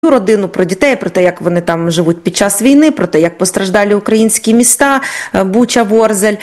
родину, про дітей, про те, як вони там живуть під час війни, про те, як постраждалі українські міста, Буча, Ворзель,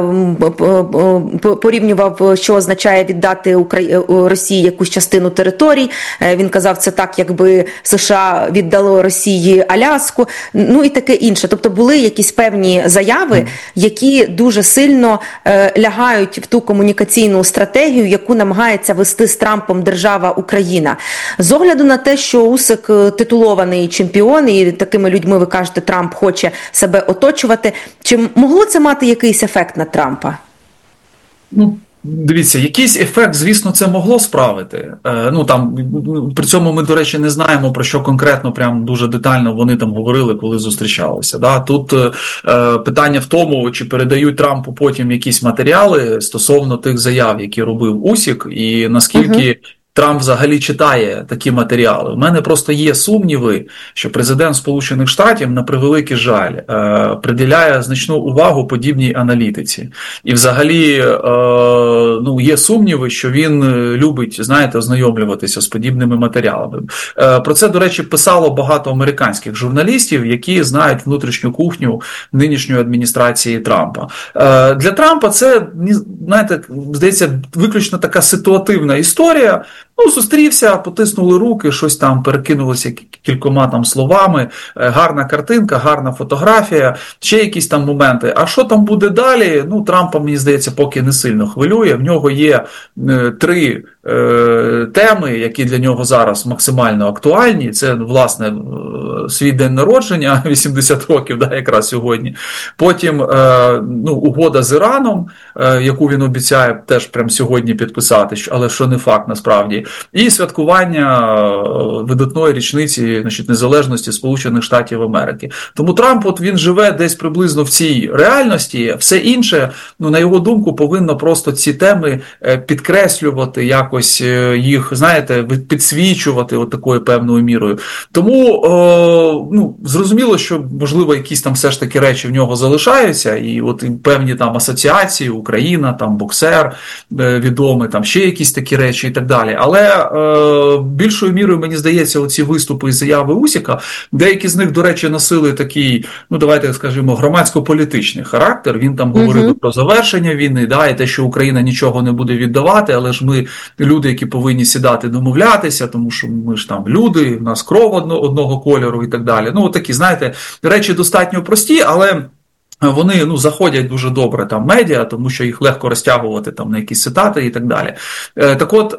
порівнював, що означає віддати Росії якусь частину територій. Він казав, це так, якби США віддало Росії Аляску, ну і таке інше. Тобто були якісь певні заяви, які дуже сильно лягають в ту комунікаційну стратегію, яку намагається вести з Трампом держава Україна. З огляду на те, що Усик титулований чемпіон, і такими людьми, ви кажете, Трамп хоче себе оточувати, чи могло це мати якийсь ефект на Трампа? Ну, дивіться, якийсь ефект, звісно, це могло справити. Ну, там, при цьому ми, до речі, не знаємо, про що конкретно, прям дуже детально вони там говорили, коли зустрічалися. Да? Тут питання в тому, чи передають Трампу потім якісь матеріали стосовно тих заяв, які робив Усік, і наскільки Трамп взагалі читає такі матеріали. У мене просто є сумніви, що президент Сполучених Штатів, на превеликий жаль, приділяє значну увагу подібній аналітиці. І взагалі, ну, є сумніви, що він любить, знаєте, ознайомлюватися з подібними матеріалами. Про це, до речі, писало багато американських журналістів, які знають внутрішню кухню нинішньої адміністрації Трампа. Для Трампа це, знаєте, здається, виключно така ситуативна історія. Ну, зустрівся, потиснули руки, щось там перекинулося кількома там словами, гарна картинка, гарна фотографія, ще якісь там моменти. А що там буде далі? Ну, Трампа, мені здається, поки не сильно хвилює. В нього є 3 теми, які для нього зараз максимально актуальні. Це, власне, свій день народження, 80 років, да, якраз сьогодні. Потім ну, угода з Іраном, яку він обіцяє теж прямо сьогодні підписати, але що не факт насправді. І святкування видатної річниці, значить, незалежності Сполучених Штатів Америки. Тому Трамп, от він живе десь приблизно в цій реальності, все інше, ну, на його думку, повинно просто ці теми підкреслювати, якось їх, знаєте, підсвічувати от такою певною мірою. Тому, ну, зрозуміло, що, можливо, якісь там все ж таки речі в нього залишаються, і от певні там асоціації, Україна, там боксер відомий, там ще якісь такі речі і так далі. Але більшою мірою, мені здається, оці виступи і заяви Усіка, деякі з них, до речі, носили такий, ну, давайте скажімо, громадсько-політичний характер. Він там говорив про завершення війни, да, і те, що Україна нічого не буде віддавати, але ж ми люди, які повинні сідати, домовлятися, тому що ми ж там люди, в нас кров одного кольору і так далі. Ну, такі, знаєте, речі достатньо прості, але вони, ну, заходять дуже добре там медіа, тому що їх легко розтягувати там на якісь цитати і так далі. Так от,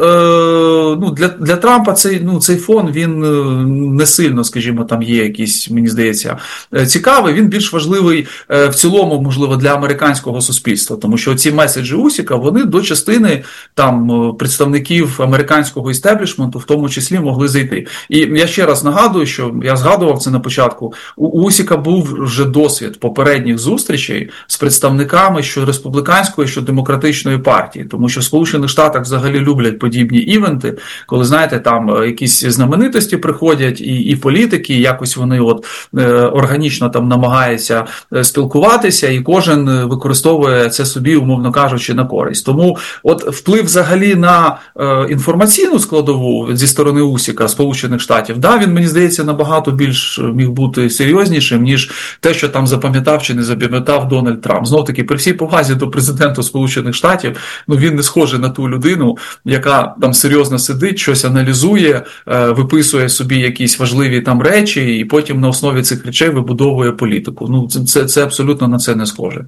ну, для Трампа цей фон, він не сильно, скажімо, там є якийсь, мені здається, цікавий. Він більш важливий в цілому, можливо, для американського суспільства, тому що ці меседжі Усіка, вони до частини там представників американського істеблішменту в тому числі могли зайти. І я ще раз нагадую, що я згадував це на початку, у Усіка був вже досвід попередніх зустрічей з представниками що республіканської, що демократичної партії, тому що в Сполучених Штатах взагалі люблять подібні івенти, коли, знаєте, там якісь знаменитості приходять і політики, і якось вони от органічно там намагаються спілкуватися, і кожен використовує це собі, умовно кажучи, на користь. Тому от вплив взагалі на інформаційну складову зі сторони Усіка Сполучених Штатів, да, він, мені здається, набагато більш міг бути серйознішим, ніж те, що там запам'ятав чи не запам'ятав Дональд Трамп. Знов-таки, при всій повазі до президента Сполучених Штатів, ну, він не схожий на ту людину, яка там серйозно сидить, щось аналізує, виписує собі якісь важливі там речі, і потім на основі цих речей вибудовує політику. Ну, це абсолютно на це не схоже.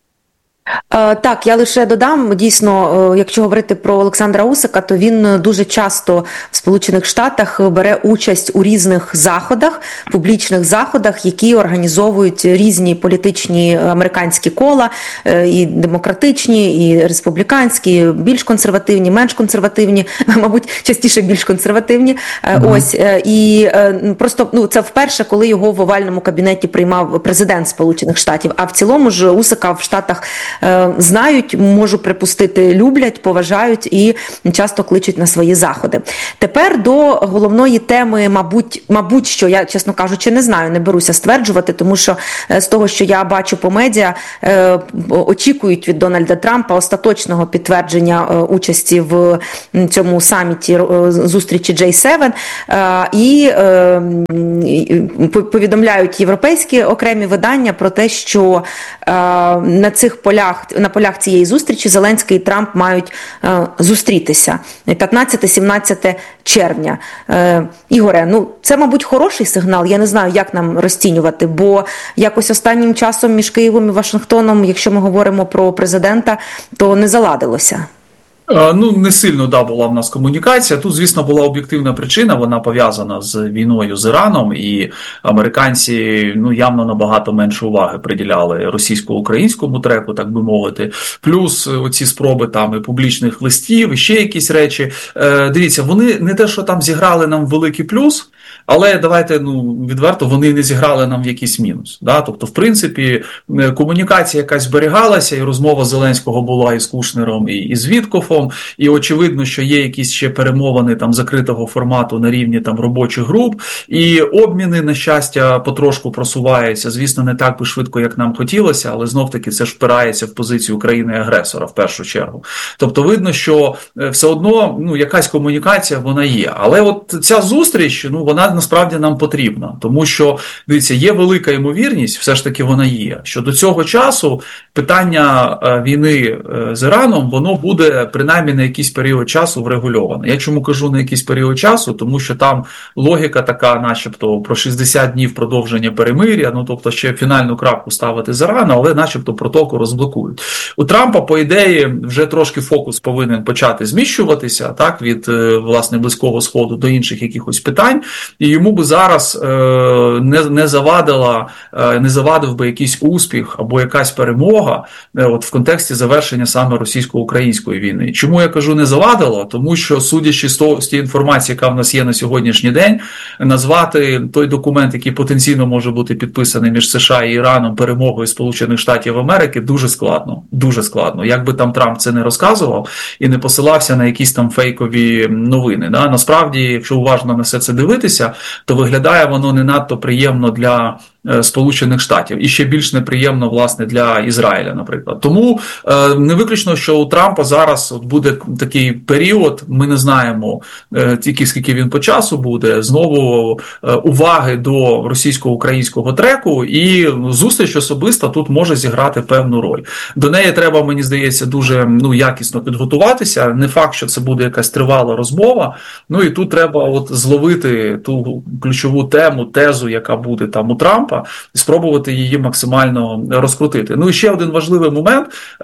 Так, я лише додам, дійсно, якщо говорити про Олександра Усика, то він дуже часто в Сполучених Штатах бере участь у різних заходах, публічних заходах, які організовують різні політичні американські кола, і демократичні, і республіканські, більш консервативні, менш консервативні, мабуть, частіше більш консервативні. Ось, і просто, ну, це вперше, коли його в овальному кабінеті приймав президент Сполучених Штатів, а в цілому ж Усика в Штатах знають, можу припустити, люблять, поважають і часто кличуть на свої заходи. Тепер до головної теми, мабуть, що я, чесно кажучи, не знаю, не беруся стверджувати, тому що з того, що я бачу по медіа, очікують від Дональда Трампа остаточного підтвердження участі в цьому саміті зустрічі J7 і повідомляють європейські окремі видання про те, що на полях цієї зустрічі Зеленський і Трамп мають зустрітися 15-17 червня. Ігоре, це, мабуть, хороший сигнал, я не знаю, як нам розцінювати, бо якось останнім часом між Києвом і Вашингтоном, якщо ми говоримо про президента, то не заладилося. Не сильно, була в нас комунікація. Тут, звісно, була об'єктивна причина, вона пов'язана з війною з Іраном, і американці, явно набагато менше уваги приділяли російсько-українському треку, так би мовити. Плюс оці спроби там і публічних листів, і ще якісь речі. Дивіться, вони не те, що там зіграли нам великий плюс, але давайте, відверто, вони не зіграли нам в якийсь мінус. Да? Тобто, в принципі, комунікація якась зберігалася, і розмова Зеленського була і з Кушнером, і з Віткофом, і очевидно, що є якісь ще перемовини там закритого формату на рівні там робочих груп, і обміни, на щастя, потрошку просуваються. Звісно, не так би швидко, як нам хотілося, але знов-таки це ж впирається в позицію країни-агресора в першу чергу. Тобто, видно, що все одно, якась комунікація, вона є. Але от ця зустріч, вона насправді нам потрібна, тому що, дивіться, є велика ймовірність, все ж таки вона є, що до цього часу питання війни з Іраном, воно буде принаймні на якийсь період часу врегульоване. Я чому кажу на якийсь період часу? Тому що там логіка така, начебто, про 60 днів продовження перемир'я, тобто ще фінальну крапку ставити з Ірану, але начебто протоку розблокують. У Трампа, по ідеї, вже трошки фокус повинен почати зміщуватися, так, від, власне, Близького Сходу до інших якихось питань, і йому би зараз не завадив би якийсь успіх або якась перемога от в контексті завершення саме російсько-української війни. Чому я кажу не завадило? Тому що, судячи з тієї інформації, яка в нас є на сьогоднішній день, назвати той документ, який потенційно може бути підписаний між США і Іраном перемогою Сполучених Штатів Америки, дуже складно. Дуже складно. Як би там Трамп це не розказував і не посилався на якісь там фейкові новини. Да? Насправді, якщо уважно на все це дивитися, то виглядає воно не надто приємно для Сполучених Штатів і ще більш неприємно, власне, для Ізраїля, наприклад. Тому не виключно, що у Трампа зараз от буде такий період, ми не знаємо тільки скільки він по часу буде, знову уваги до російсько-українського треку, і зустріч особиста тут може зіграти певну роль. До неї треба, мені здається, дуже якісно підготуватися. Не факт, що це буде якась тривала розмова, і тут треба от зловити ту ключову тему, тезу, яка буде там у Трампа, і спробувати її максимально розкрутити. І ще один важливий момент.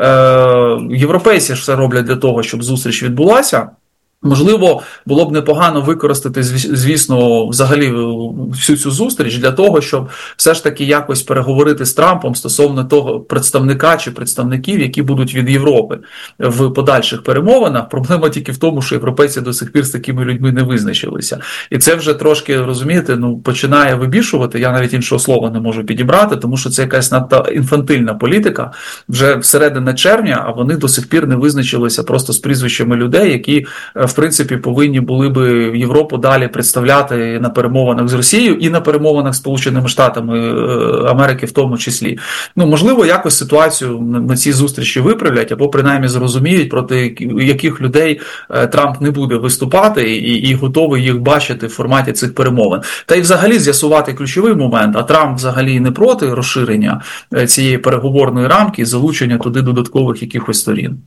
Європейці ж все роблять для того, щоб зустріч відбулася. Можливо, було б непогано використати, звісно, взагалі всю цю зустріч для того, щоб все ж таки якось переговорити з Трампом стосовно того представника чи представників, які будуть від Європи в подальших перемовинах. Проблема тільки в тому, що європейці до сих пір з такими людьми не визначилися. І це вже трошки, розумієте, починає вибішувати, я навіть іншого слова не можу підібрати, тому що це якась надто інфантильна політика вже всередині червня, а вони до сих пір не визначилися просто з прізвищами людей, які в принципі, повинні були би Європу далі представляти на перемовинах з Росією і на перемовинах з Сполученими Штатами Америки в тому числі. Можливо, якось ситуацію на цій зустрічі виправлять, або принаймні зрозуміють, проти яких людей Трамп не буде виступати і готовий їх бачити в форматі цих перемовин. Та й взагалі з'ясувати ключовий момент, а Трамп взагалі не проти розширення цієї переговорної рамки і залучення туди додаткових якихось сторін.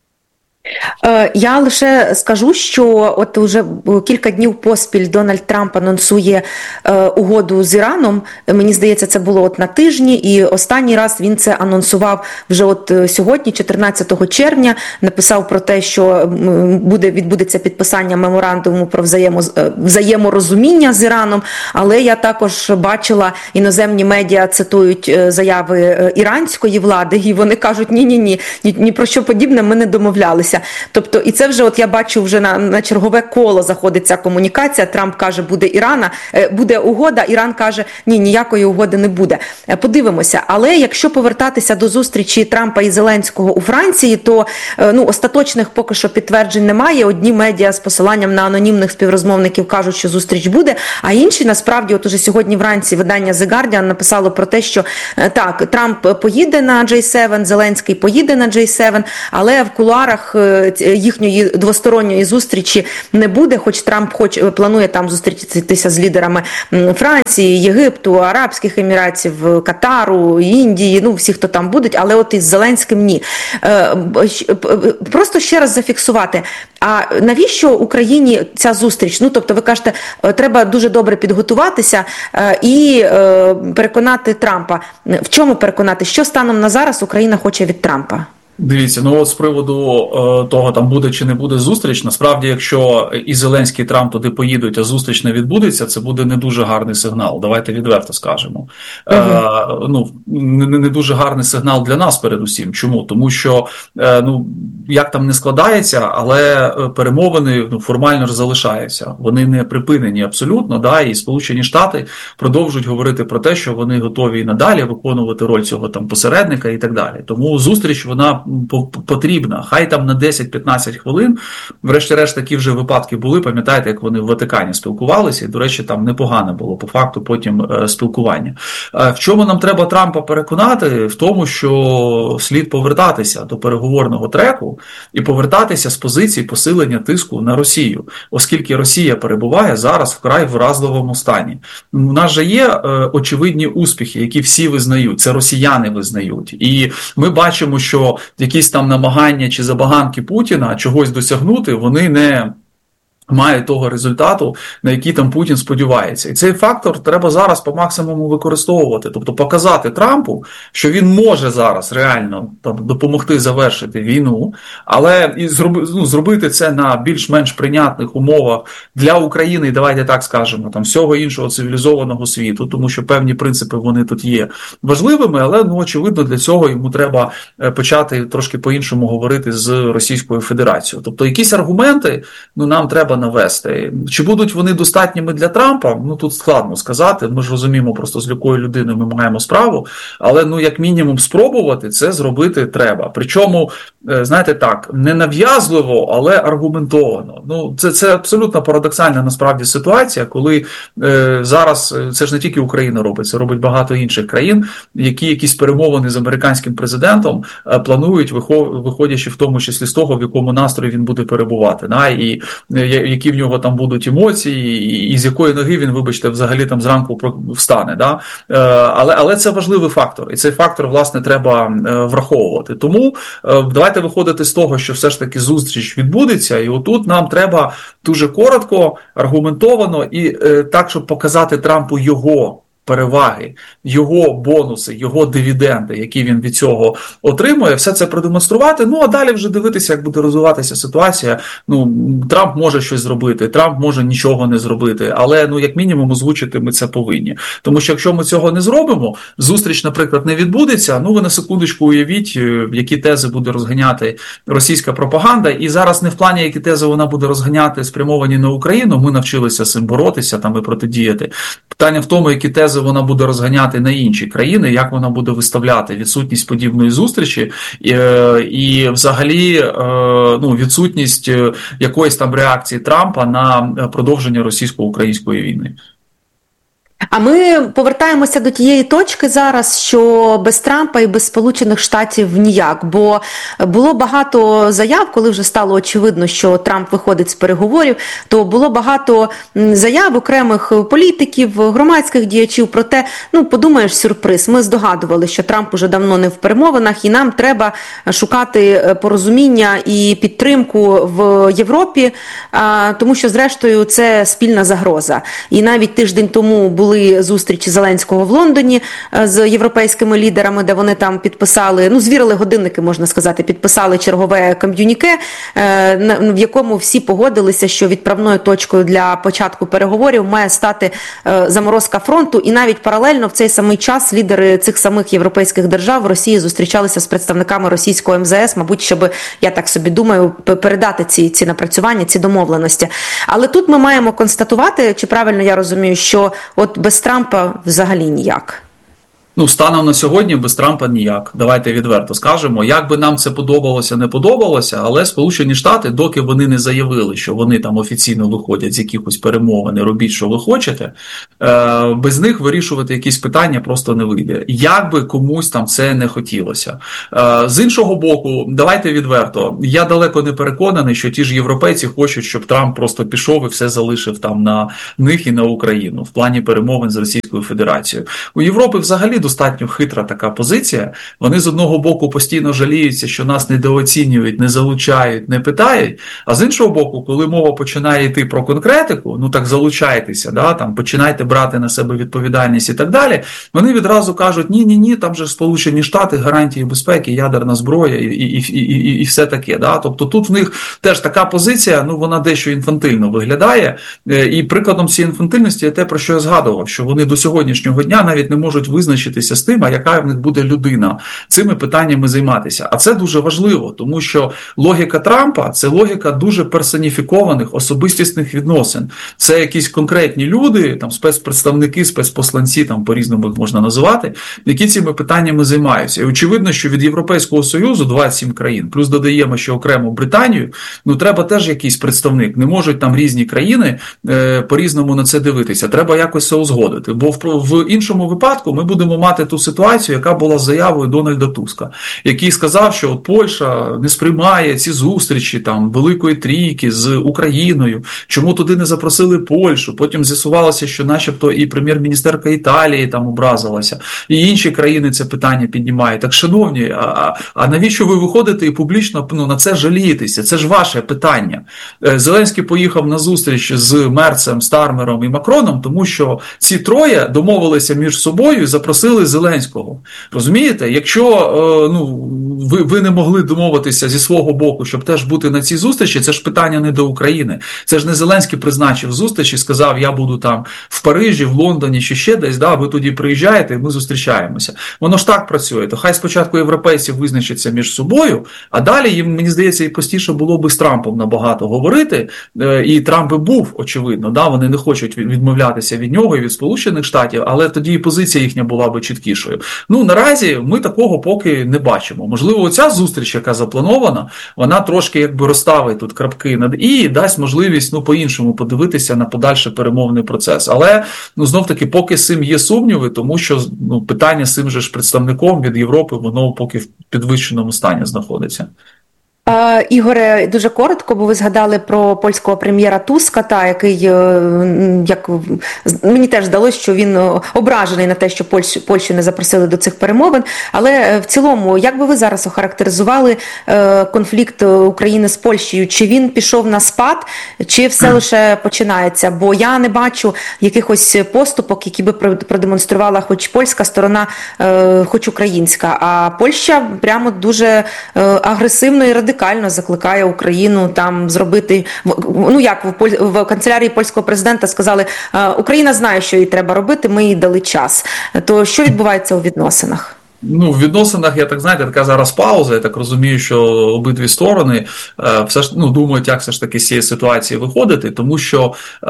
Я лише скажу, що от уже кілька днів поспіль Дональд Трамп анонсує угоду з Іраном. Мені здається, це було от на тижні, і останній раз він це анонсував вже от сьогодні, 14 червня, написав про те, що відбудеться підписання меморандуму про взаєморозуміння з Іраном, але я також бачила, іноземні медіа цитують заяви іранської влади, і вони кажуть, ні про що подібне ми не домовлялися. домовлятися. Тобто, і це вже, от я бачу, вже на чергове коло заходить ця комунікація. Трамп каже, буде угода, Іран каже, ні, ніякої угоди не буде. Подивимося. Але якщо повертатися до зустрічі Трампа і Зеленського у Франції, то остаточних поки що підтверджень немає. Одні медіа з посиланням на анонімних співрозмовників кажуть, що зустріч буде, а інші, насправді, от уже сьогодні вранці видання The Guardian написало про те, що так, Трамп поїде на J7, Зеленський поїде на J7, але в кулуарах їхньої двосторонньої зустрічі не буде, хоч Трамп планує там зустрітися з лідерами Франції, Єгипту, Арабських Еміратів, Катару, Індії, всі, хто там будуть, але от із Зеленським ні. Просто ще раз зафіксувати, а навіщо Україні ця зустріч? Тобто ви кажете, треба дуже добре підготуватися і переконати Трампа. В чому переконати? Що станом на зараз Україна хоче від Трампа? Дивіться, от з приводу того, там буде чи не буде зустріч, насправді, якщо і Зеленський, і Трамп туди поїдуть, а зустріч не відбудеться, це буде не дуже гарний сигнал, давайте відверто скажемо. Не дуже гарний сигнал для нас передусім. Чому? Тому що, як там не складається, але перемовини формально ж залишаються. Вони не припинені абсолютно, і Сполучені Штати продовжують говорити про те, що вони готові і надалі виконувати роль цього там посередника і так далі. Тому зустріч, вона потрібна. Хай там на 10-15 хвилин. Врешті-решт такі вже випадки були. Пам'ятаєте, як вони в Ватикані спілкувалися? І, до речі, там непогано було по факту потім спілкування. В чому нам треба Трампа переконати? В тому, що слід повертатися до переговорного треку і повертатися з позиції посилення тиску на Росію. Оскільки Росія перебуває зараз вкрай вразливому стані. У нас же є очевидні успіхи, які всі визнають. Це росіяни визнають. І ми бачимо, що якісь там намагання чи забаганки Путіна чогось досягнути, вони не має того результату, на який там Путін сподівається. І цей фактор треба зараз по максимуму використовувати. Тобто показати Трампу, що він може зараз реально допомогти завершити війну, але і зробити це на більш-менш прийнятних умовах для України, і давайте так скажемо, там всього іншого цивілізованого світу, тому що певні принципи вони тут є важливими, але очевидно для цього йому треба почати трошки по-іншому говорити з Російською Федерацією. Тобто якісь аргументи нам треба навести. Чи будуть вони достатніми для Трампа? Тут складно сказати. Ми ж розуміємо просто, з якою людиною ми маємо справу, але як мінімум спробувати це зробити треба. Причому, знаєте так, не нав'язливо, але аргументовано. Це абсолютно парадоксальна насправді ситуація, коли зараз це ж не тільки Україна робить, це робить багато інших країн, які якісь перемовини з американським президентом планують, виходячи в тому числі з того, в якому настрої він буде перебувати. І які в нього там будуть емоції, і з якої ноги він, вибачте, взагалі там зранку встане. Але це важливий фактор, і цей фактор, власне, треба враховувати. Тому давайте виходити з того, що все ж таки зустріч відбудеться, і отут нам треба дуже коротко, аргументовано і так, щоб показати Трампу його переваги, його бонуси, його дивіденди, які він від цього отримує, все це продемонструвати, а далі вже дивитися, як буде розвиватися ситуація. Трамп може щось зробити, Трамп може нічого не зробити, але, як мінімум, озвучити ми це повинні. Тому що, якщо ми цього не зробимо, зустріч, наприклад, не відбудеться, ви на секундочку уявіть, які тези буде розганяти російська пропаганда, і зараз не в плані, які тези вона буде розганяти, спрямовані на Україну, ми навчилися з цим боротися і протидіяти. Питання в тому, які тези вона буде розганяти на інші країни, як вона буде виставляти відсутність подібної зустрічі і взагалі відсутність якоїсь там реакції Трампа на продовження російсько-української війни. А ми повертаємося до тієї точки зараз, що без Трампа і без Сполучених Штатів ніяк, бо було багато заяв, коли вже стало очевидно, що Трамп виходить з переговорів, то було багато заяв окремих політиків, громадських діячів про те, подумаєш, сюрприз, ми здогадували, що Трамп уже давно не в перемовинах і нам треба шукати порозуміння і підтримку в Європі, тому що зрештою це спільна загроза. І навіть тиждень тому були були зустрічі Зеленського в Лондоні з європейськими лідерами, де вони там підписали, звірили годинники, можна сказати, підписали чергове ком'юніке, в якому всі погодилися, що відправною точкою для початку переговорів має стати заморозка фронту, і навіть паралельно в цей самий час лідери цих самих європейських держав в Росії зустрічалися з представниками російського МЗС, мабуть, щоб, я так собі думаю, передати ці напрацювання, ці домовленості. Але тут ми маємо констатувати, чи правильно я розумію, що от без Трампа взагалі ніяк. Станом на сьогодні без Трампа ніяк. Давайте відверто скажемо. Як би нам це подобалося, не подобалося, але Сполучені Штати, доки вони не заявили, що вони там офіційно виходять з якихось перемовин, робіть, що ви хочете, без них вирішувати якісь питання просто не вийде. Як би комусь там це не хотілося. З іншого боку, давайте відверто, я далеко не переконаний, що ті ж європейці хочуть, щоб Трамп просто пішов і все залишив там на них і на Україну в плані перемовин з Російською Федерацією. У Європи взагалі достатньо хитра така позиція. Вони з одного боку постійно жаліються, що нас недооцінюють, не залучають, не питають, а з іншого боку, коли мова починає йти про конкретику, так залучайтеся, там починайте брати на себе відповідальність і так далі, вони відразу кажуть, ні, там же Сполучені Штати, гарантії безпеки, ядерна зброя і все таке. Тобто тут в них теж така позиція, вона дещо інфантильно виглядає, і прикладом цієї інфантильності є те, про що я згадував, що вони до сьогоднішнього дня навіть не можуть визначитися з тим, а яка в них буде людина цими питаннями займатися. А це дуже важливо, тому що логіка Трампа – це логіка дуже персоніфікованих особистісних відносин. Це якісь конкретні люди, там спецпредставники, спецпосланці, там по-різному їх можна називати, які цими питаннями займаються. І очевидно, що від Європейського Союзу 27 країн, плюс додаємо ще окремо Британію, треба теж якийсь представник. Не можуть там різні країни по-різному на це дивитися. Треба якось це узгодити. Бо в іншому випадку ми будемо мати ту ситуацію, яка була з заявою Дональда Туска, який сказав, що от Польща не сприймає ці зустрічі там Великої Трійки з Україною, чому туди не запросили Польщу, потім з'ясувалося, що начебто і прем'єр-міністерка Італії там образилася, і інші країни це питання піднімають. Так, шановні, а навіщо ви виходите і публічно на це жалієтеся? Це ж ваше питання. Зеленський поїхав на зустріч з Мерцем, Стармером і Макроном, тому що ці троє домовилися між собою і запросили Зеленського. Розумієте? Якщо ви не могли домовитися зі свого боку, щоб теж бути на цій зустрічі, це ж питання не до України. Це ж не Зеленський призначив зустріч і сказав, я буду там в Парижі, в Лондоні чи ще десь, ви тоді приїжджаєте і ми зустрічаємося. Воно ж так працює. То хай спочатку європейці визначаться між собою, а далі їм, мені здається, і простіше було би з Трампом набагато говорити, і Трамп і був, очевидно, вони не хочуть відмовлятися від нього і від Сполучених Штатів, але тоді і позиція їхня була би чіткішою. Наразі ми такого поки не бачимо. Можливо, оця зустріч, яка запланована, вона трошки розставить тут крапки над «і» і дасть можливість по-іншому подивитися на подальший перемовний процес. Але, знов-таки, поки з цим є сумніви, тому що питання з цим же ж представником від Європи, воно поки в підвищеному стані знаходиться. Ігоре, дуже коротко, бо ви згадали про польського прем'єра Туска, який, як мені теж здалося, що він ображений на те, що Польщу не запросили до цих перемовин. Але в цілому, як би ви зараз охарактеризували конфлікт України з Польщею? Чи він пішов на спад, чи все лише починається? Бо я не бачу якихось поступок, які би продемонструвала хоч польська сторона, хоч українська. А Польща прямо дуже агресивно і радикально закликає Україну там зробити, як в канцелярії польського президента сказали, Україна знає, що їй треба робити, ми їй дали час. То що відбувається у відносинах? В відносинах, така зараз пауза, я так розумію, що обидві сторони все ж думають, як все ж таки з цієї ситуації виходити, тому що,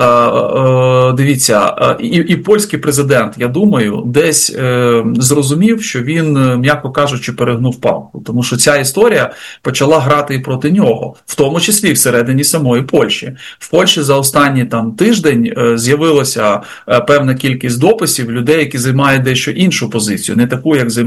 дивіться, і польський президент, я думаю, десь зрозумів, що він, м'яко кажучи, перегнув палку, тому що ця історія почала грати і проти нього, в тому числі всередині самої Польщі. В Польщі за останній тиждень з'явилася певна кількість дописів людей, які займають дещо іншу позицію, не таку, як займає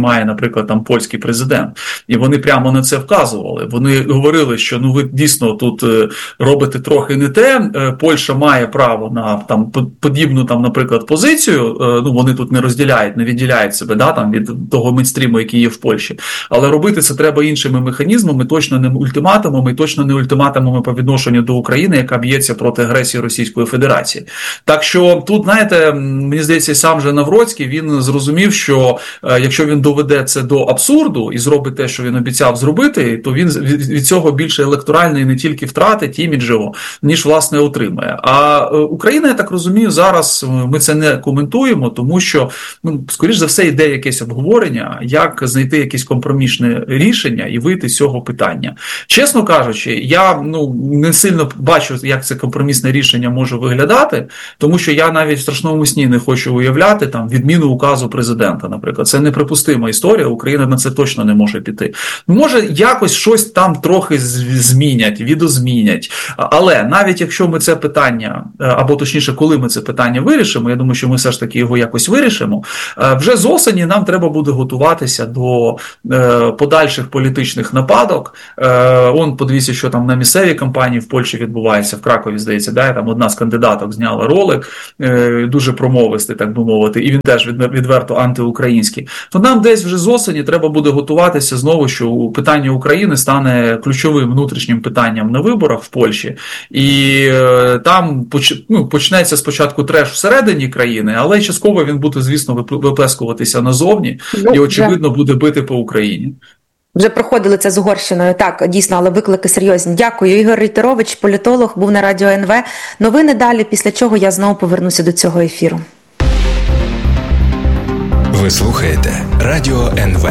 має, наприклад, там польський президент. І вони прямо на це вказували. Вони говорили, що ви дійсно тут робите трохи не те, Польща має право на там подібну, там, наприклад, позицію, вони тут не розділяють, не відділяють себе, там, від того мейнстріму, який є в Польщі. Але робити це треба іншими механізмами, точно не ультиматумами, точно не ультиматумами по відношенню до України, яка б'ється проти агресії Російської Федерації. Так що тут, знаєте, мені здається, сам же Навроцький, він зрозумів, що якщо він доведе це до абсурду і зробить те, що він обіцяв зробити, то він від цього більше електоральної не тільки втратить іміджево, ніж, власне, отримає. А Україна, я так розумію, зараз ми це не коментуємо, тому що, скоріш за все, йде якесь обговорення, як знайти якесь компромісне рішення і вийти з цього питання. Чесно кажучи, я не сильно бачу, як це компромісне рішення може виглядати, тому що я навіть в страшному сні не хочу уявляти там відміну указу президента, наприклад. Це неприпустима історія, Україна на це точно не може піти. Може, якось щось там трохи змінять, відозмінять. Але навіть якщо ми це питання, або точніше, коли ми це питання вирішимо, я думаю, що ми все ж таки його якось вирішимо, вже з осені нам треба буде готуватися до подальших політичних нападок. Подивіться, що там на місцевій кампанії в Польщі відбувається, в Кракові, здається, там одна з кандидаток зняла ролик, дуже промовистий, так би мовити, і він теж відверто антиукраїнський. То нам десь вже з осені треба буде готуватися знову, що питання України стане ключовим внутрішнім питанням на виборах в Польщі, і там почнеться спочатку треш всередині країни, але частково він буде, звісно, виплескуватися назовні і, очевидно, буде бити по Україні. Вже проходили це з Угорщиною, так, дійсно, але виклики серйозні. Дякую. Ігор Рейтерович, політолог, був на Радіо НВ. Новини далі, після чого я знову повернуся до цього ефіру. Ви слухаєте Радіо НВ.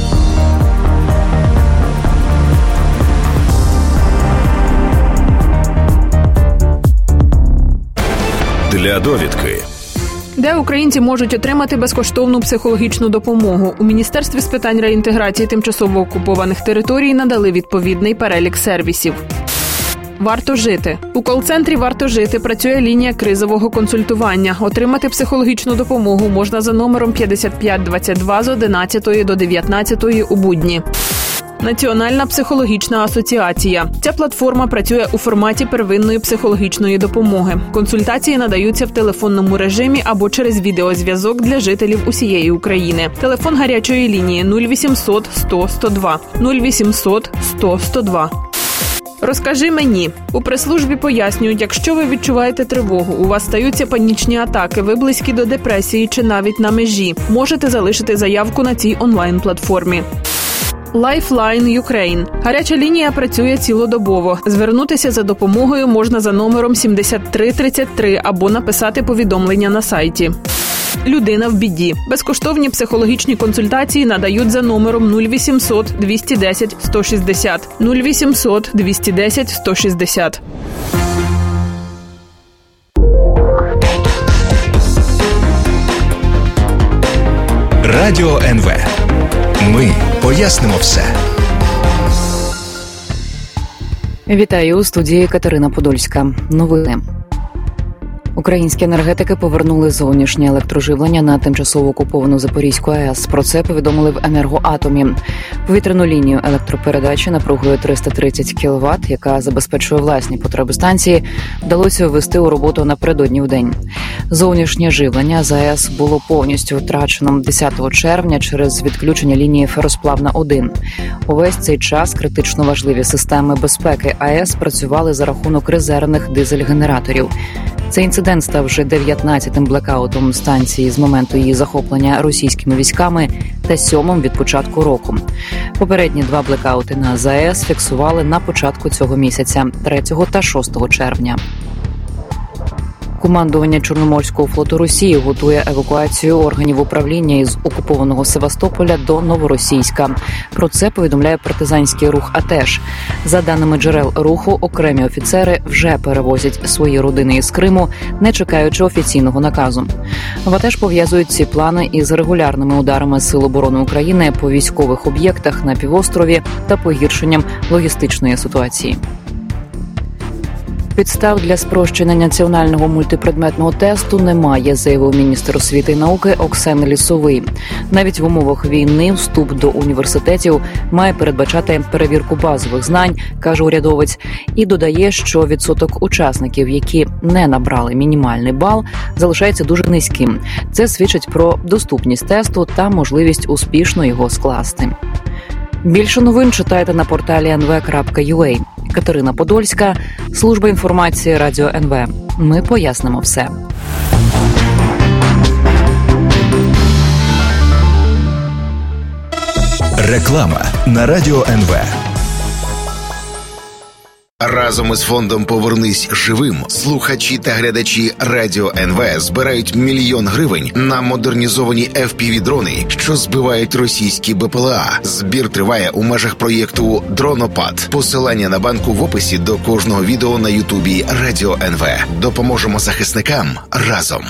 Для довідки. Де українці можуть отримати безкоштовну психологічну допомогу? У Міністерстві з питань реінтеграції тимчасово окупованих територій надали відповідний перелік сервісів. Варто жити. У кол-центрі «Варто жити» працює лінія кризового консультування. Отримати психологічну допомогу можна за номером 5522 з 11 до 19 у будні. Національна психологічна асоціація. Ця платформа працює у форматі первинної психологічної допомоги. Консультації надаються в телефонному режимі або через відеозв'язок для жителів усієї України. Телефон гарячої лінії 0800 100 102. 0800 100 102. Розкажи мені. У прес-службі пояснюють, якщо ви відчуваєте тривогу, у вас стаються панічні атаки, ви близькі до депресії чи навіть на межі, можете залишити заявку на цій онлайн-платформі. Lifeline Ukraine. Гаряча лінія працює цілодобово. Звернутися за допомогою можна за номером 7333 або написати повідомлення на сайті. Людина в біді. Безкоштовні психологічні консультації надають за номером 0800 210 160. 0800 210 160. Радіо НВ. Ми пояснимо все. Вітаю, у студії Катерина Подольська. Новини. Українські енергетики повернули зовнішнє електроживлення на тимчасово окуповану Запорізьку АЕС. Про це повідомили в «Енергоатомі». Повітряну лінію електропередачі напругою 330 кВт, яка забезпечує власні потреби станції, вдалося ввести у роботу напередодні в день. Зовнішнє живлення з АЕС було повністю втрачено 10 червня через відключення лінії Феросплавна-1. Увесь цей час критично важливі системи безпеки АЕС працювали за рахунок резервних дизель-генераторів. Цей інцидент став вже 19-тим блекаутом станції з моменту її захоплення російськими військами та 7-м від початку року. Попередні 2 блекаути на ЗАЕС фіксували на початку цього місяця, 3 та 6 червня. Командування Чорноморського флоту Росії готує евакуацію органів управління із окупованого Севастополя до Новоросійська. Про це повідомляє партизанський рух «Атеш». За даними джерел руху, окремі офіцери вже перевозять свої родини із Криму, не чекаючи офіційного наказу. В «Атеш» пов'язують ці плани із регулярними ударами Сил оборони України по військових об'єктах на півострові та погіршенням логістичної ситуації. Підстав для спрощення національного мультипредметного тесту немає, заявив міністр освіти і науки Оксен Лісовий. Навіть в умовах війни вступ до університетів має передбачати перевірку базових знань, каже урядовець, і додає, що відсоток учасників, які не набрали мінімальний бал, залишається дуже низьким. Це свідчить про доступність тесту та можливість успішно його скласти. Більше новин читайте на порталі nv.ua. Катерина Подольська, служба інформації Радіо НВ. Ми пояснимо все. Реклама на Радіо НВ. Разом із фондом «Повернись живим» слухачі та глядачі Радіо НВ збирають 1 мільйон гривень на модернізовані FPV-дрони, що збивають російські БПЛА. Збір триває у межах проєкту «Дронопад». Посилання на банку в описі до кожного відео на Ютубі Радіо НВ. Допоможемо захисникам разом.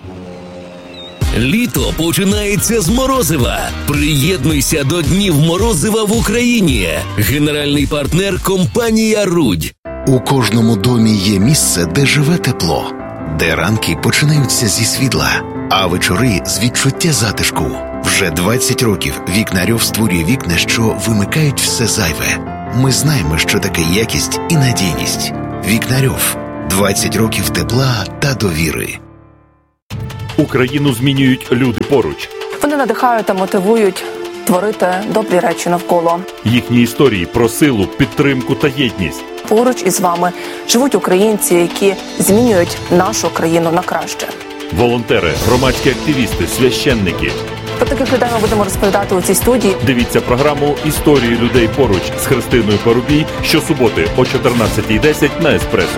Літо починається з морозива. Приєднуйся до Днів морозива в Україні. Генеральний партнер – компанія «Рудь». У кожному домі є місце, де живе тепло, де ранки починаються зі світла, а вечори – з відчуття затишку. Вже 20 років Вікнарьов створює вікна, що вимикають все зайве. Ми знаємо, що таке якість і надійність. Вікнарьов – 20 років тепла та довіри. Україну змінюють люди поруч. Вони надихають та мотивують творити добрі речі навколо. Їхні історії про силу, підтримку та єдність. Поруч із вами живуть українці, які змінюють нашу країну на краще. Волонтери, громадські активісти, священники. Про таких людей ми будемо розповідати у цій студії. Дивіться програму «Історії людей поруч» з Христиною Парубій щосуботи о 14:10 на Еспресо.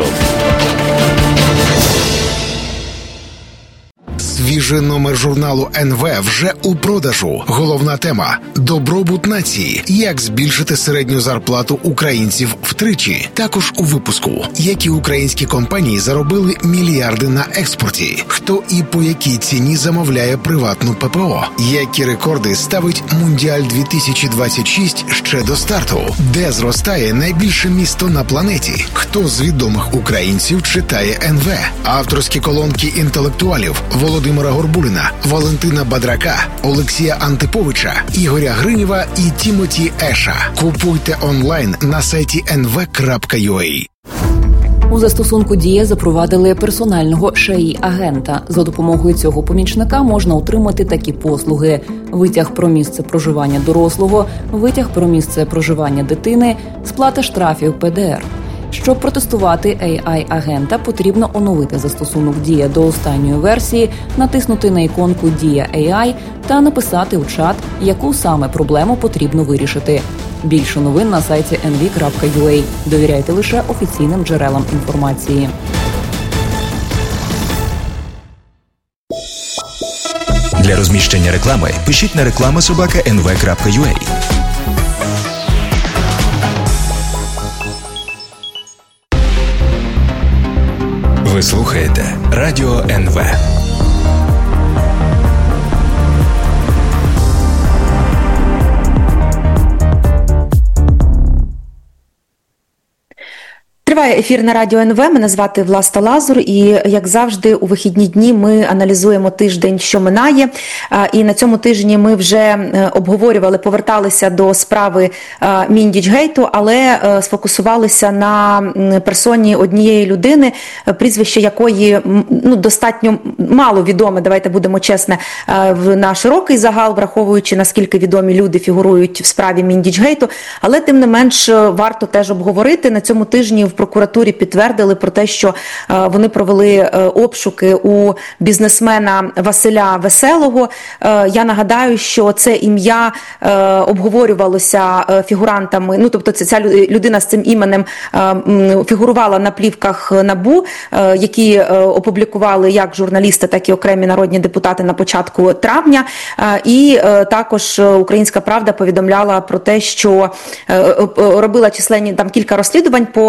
Свіжий номер журналу НВ вже у продажу. Головна тема – добробут нації. Як збільшити середню зарплату українців втричі. Також у випуску. Які українські компанії заробили мільярди на експорті. Хто і по якій ціні замовляє приватну ППО. Які рекорди ставить Мундіаль 2026 ще до старту. Де зростає найбільше місто на планеті. Хто з відомих українців читає НВ. Авторські колонки інтелектуалів Володимира Горбуліна, Валентина Бадрака, Олексія Антиповича, Ігоря Гринєва і Тімоті Еша. Купуйте онлайн на сайті nv.ua. У застосунку «Дія» запровадили персонального ШАІ-агента. За допомогою цього помічника можна отримати такі послуги: витяг про місце проживання дорослого, витяг про місце проживання дитини, сплата штрафів ПДР. Щоб протестувати AI-агента, потрібно оновити застосунок «Дія» до останньої версії, натиснути на іконку «Дія AI» та написати у чат, яку саме проблему потрібно вирішити. Більше новин на сайті nv.ua. Довіряйте лише офіційним джерелам інформації. Для розміщення реклами пишіть на reklama@nv.ua. Ви слухаєте Радіо НВ. Триває ефір на Радіо НВ. Мене звати Власта Лазур. І, як завжди, у вихідні дні ми аналізуємо тиждень, що минає. І на цьому тижні ми вже обговорювали, поверталися до справи Міндічгейту, але сфокусувалися на персоні однієї людини, прізвище якої достатньо мало відоме, давайте будемо чесні, на широкий загал, враховуючи, наскільки відомі люди фігурують в справі Міндічгейту. Але, тим не менш, варто теж обговорити. На цьому тижні в прокуратурі підтвердили про те, що вони провели обшуки у бізнесмена Василя Веселого. Я нагадаю, що це ім'я обговорювалося фігурантами, тобто ця людина з цим іменем фігурувала на плівках НАБУ, які опублікували як журналісти, так і окремі народні депутати на початку травня. І також «Українська правда» повідомляла про те, що робила численні кілька розслідувань по Василю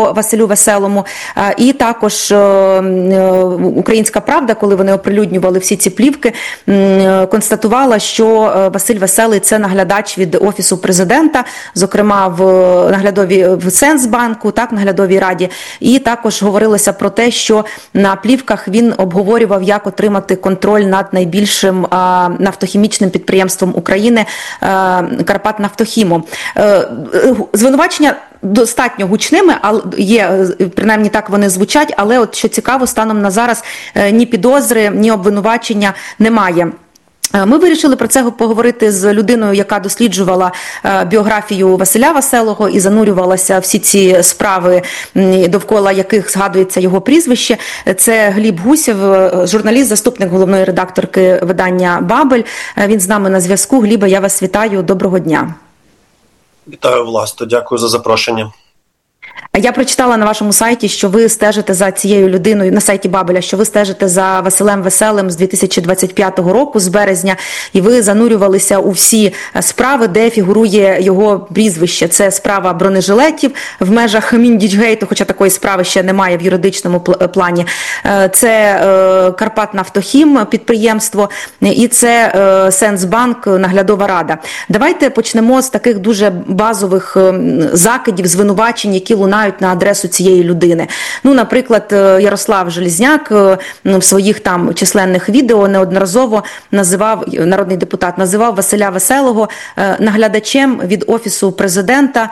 Веселому. І також «Українська правда», коли вони оприлюднювали всі ці плівки, констатувала, що Василь Веселий – це наглядач від Офісу президента, зокрема в Сенсбанку, так, в наглядовій раді. І також говорилося про те, що на плівках він обговорював, як отримати контроль над найбільшим нафтохімічним підприємством України «Карпатнафтохімом». Звинувачення достатньо гучними, але є, принаймні так вони звучать, але от що цікаво, станом на зараз ні підозри, ні обвинувачення немає. Ми вирішили про це поговорити з людиною, яка досліджувала біографію Василя Веселого і занурювалася всі ці справи, довкола яких згадується його прізвище. Це Гліб Гусєв, журналіст, заступник головної редакторки видання «Бабель». Він з нами на зв'язку. Глібе, я вас вітаю. Доброго дня. Вітаю, Власто. Дякую за запрошення. Я прочитала на вашому сайті, що ви стежите за цією людиною, на сайті Бабеля, що ви стежите за Василем Веселим з 2025 року, з березня, і ви занурювалися у всі справи, де фігурує його прізвище. Це справа бронежилетів в межах Міндічгейту, хоча такої справи ще немає в юридичному плані. Це Карпатнафтохім підприємство, і це Сенсбанк, наглядова рада. Давайте почнемо з таких дуже базових закидів, звинувачень, які лунають на адресу цієї людини. Ну, наприклад, Ярослав Железняк в своїх там численних відео неодноразово народний депутат називав Василя Веселого наглядачем від Офісу президента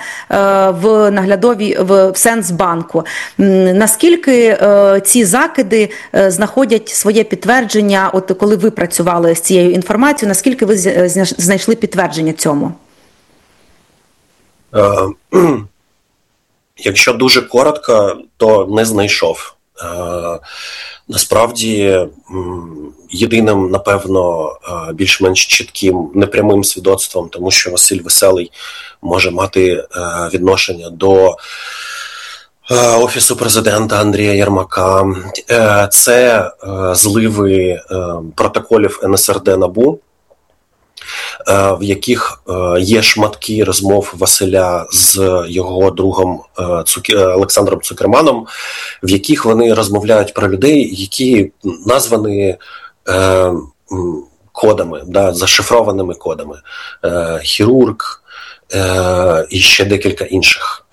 в Сенсбанку. Наскільки ці закиди знаходять своє підтвердження, от коли ви працювали з цією інформацією, наскільки ви знайшли підтвердження цьому? Якщо дуже коротко, то не знайшов. Насправді, єдиним, напевно, більш-менш чітким непрямим свідоцтвом, тому що Василь Веселий може мати відношення до Офісу президента Андрія Єрмака, це зливи протоколів НСРД-НАБУ, в яких є шматки розмов Василя з його другом Олександром Цукерманом, в яких вони розмовляють про людей, які названі кодами, зашифрованими кодами. Хірург і ще декілька інших.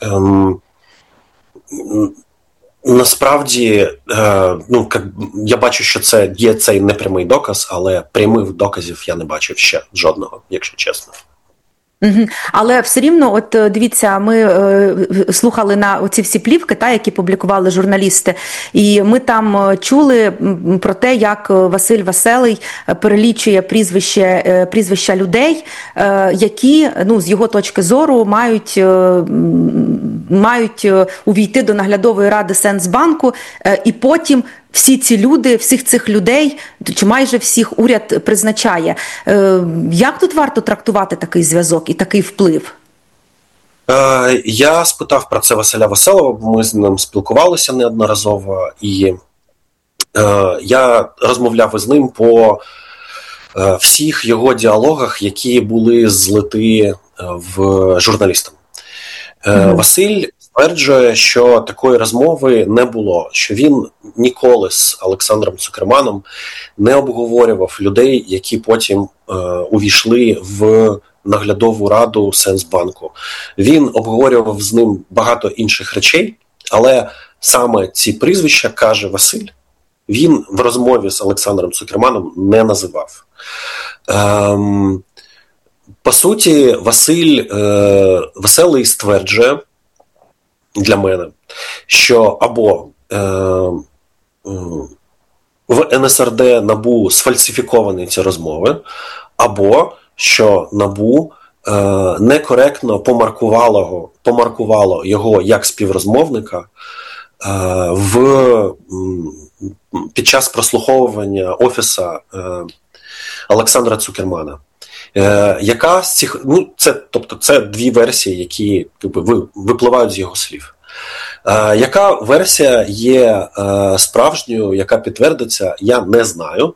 Насправді, я бачу, що це є цей непрямий доказ, але прямих доказів я не бачив ще жодного, якщо чесно. Але все рівно, от дивіться, ми слухали на оці всі плівки, які публікували журналісти, і ми там чули про те, як Василь Веселий перелічує прізвища людей, які, з його точки зору, мають увійти до наглядової ради Сенсбанку, і потім всіх цих людей, чи майже всіх, уряд призначає. Як тут варто трактувати такий зв'язок і такий вплив? Я спитав про це Василя Веселого, бо ми з ним спілкувалися неодноразово, і я розмовляв із ним по всіх його діалогах, які були злиті в журналістам. Василь стверджує, що такої розмови не було, що він ніколи з Олександром Цукерманом не обговорював людей, які потім увійшли в наглядову раду Сенсбанку. Він обговорював з ним багато інших речей, але саме ці прізвища, каже Василь, він в розмові з Олександром Цукерманом не називав. По суті, Василь Веселий стверджує, для мене, що або в НСРД НАБУ сфальсифіковані ці розмови, або що НАБУ некоректно помаркувало його як співрозмовника під час прослуховування Офісу Олександра Цукермана. Яка з цих, це дві версії, які випливають з його слів. Яка версія є справжньою, яка підтвердиться, я не знаю.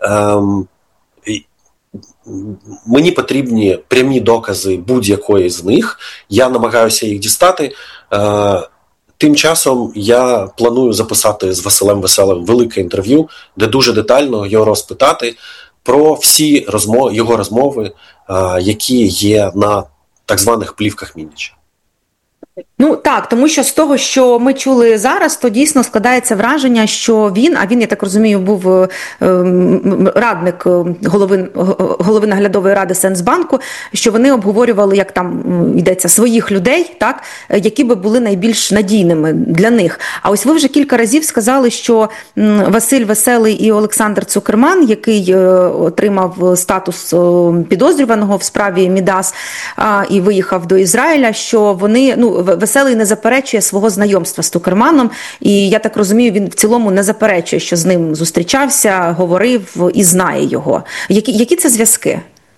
Мені потрібні прямі докази будь-якої з них. Я намагаюся їх дістати. Тим часом я планую записати з Василем Веселим велике інтерв'ю, де дуже детально його розпитати про всі його розмови, які є на так званих плівках Мінніча. Ну так, тому що з того, що ми чули зараз, то дійсно складається враження, що він, а він, я так розумію, був радник голови наглядової ради Сенсбанку, що вони обговорювали, як там йдеться, своїх людей, так, які би були найбільш надійними для них. А ось ви вже кілька разів сказали, що Василь Веселий і Олександр Цукерман, який отримав статус підозрюваного в справі Мідас і виїхав до Ізраїля, що вони, Веселий не заперечує свого знайомства з Цукерманом, і я так розумію, він в цілому не заперечує, що з ним зустрічався, говорив і знає його. Які це зв'язки?